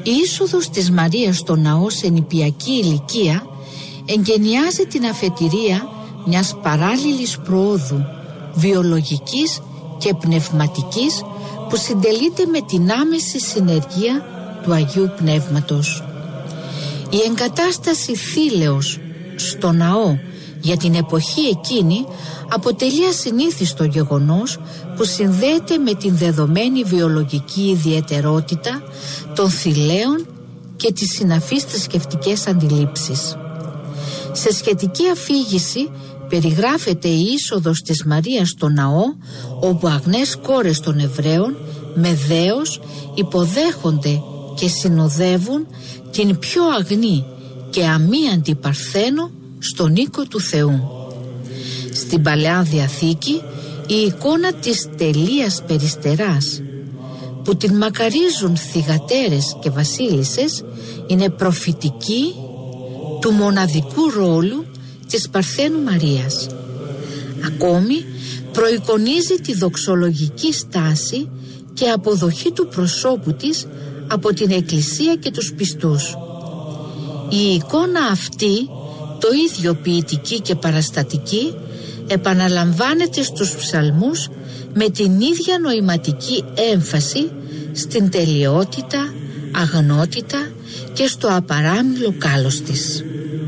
Η είσοδος της Μαρίας στο ναό σε νηπιακή ηλικία εγκαινιάζει την αφετηρία μιας παράλληλης προόδου βιολογικής και πνευματικής που συντελείται με την άμεση συνεργία του Αγίου Πνεύματος. Η εγκατάσταση θήλεως στο ναό για την εποχή εκείνη αποτελεί ασυνήθιστο γεγονός που συνδέεται με την δεδομένη βιολογική ιδιαιτερότητα των θηλαίων και τις συναφείς θρησκευτικές αντιλήψεις. Σε σχετική αφήγηση περιγράφεται η είσοδος της Μαρίας στο ναό, όπου αγνές κόρες των Εβραίων με δέος υποδέχονται και συνοδεύουν την πιο αγνή και αμίαντη Παρθένο στον οίκο του Θεού. Στην Παλαιά Διαθήκη η εικόνα της τελείας περιστεράς που την μακαρίζουν θυγατέρες και βασίλισσες είναι προφητική του μοναδικού ρόλου της Παρθένου Μαρίας. Ακόμη προεικονίζει τη δοξολογική στάση και αποδοχή του προσώπου της από την Εκκλησία και τους πιστούς. Η εικόνα αυτή, το ίδιο ποιητική και παραστατική, επαναλαμβάνεται στους ψαλμούς με την ίδια νοηματική έμφαση στην τελειότητα, αγνότητα και στο απαράμιλο κάλος της.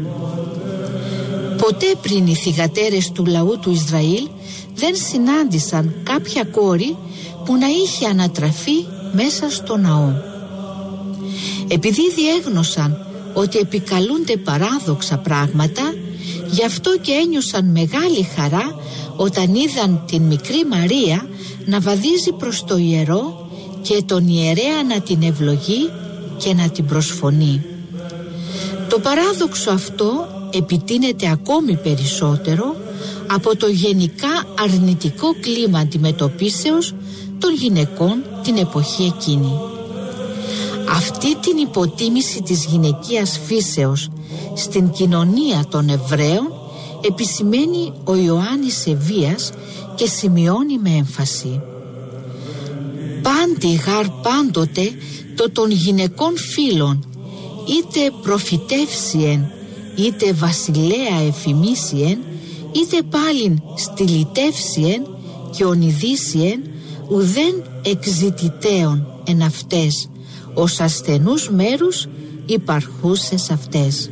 Ποτέ πριν οι θυγατέρες του λαού του Ισραήλ δεν συνάντησαν κάποια κόρη που να είχε ανατραφεί μέσα στο ναό. Επειδή διέγνωσαν ότι επικαλούνται παράδοξα πράγματα, γι' αυτό και ένιωσαν μεγάλη χαρά όταν είδαν την μικρή Μαρία να βαδίζει προς το ιερό και τον ιερέα να την ευλογεί και να την προσφωνεί. Το παράδοξο αυτό επιτείνεται ακόμη περισσότερο από το γενικά αρνητικό κλίμα αντιμετωπίσεως των γυναικών την εποχή εκείνη. Αυτή την υποτίμηση της γυναικείας φύσεως στην κοινωνία των Εβραίων επισημαίνει ο Ιωάννης Ευβίας και σημειώνει με έμφαση: «Πάντη γάρ πάντοτε το των γυναικών φίλων, είτε προφητεύσιεν, είτε βασιλέα εφημίσιεν, είτε πάλιν στυλιτεύσιεν και ονειδίσιεν, ουδέν εξητητέων εν αυτές, ως ασθενούς μέρους υπαρχούσες αυτές».